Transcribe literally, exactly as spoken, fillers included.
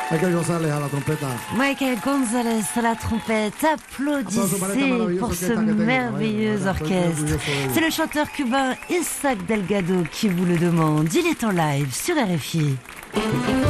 Michael González à la trompeta. Michael González à la trompette. Applaudissez pour ce merveilleux orchestre. C'est le chanteur cubain Isaac Delgado qui vous le demande. Il est en live sur R F I.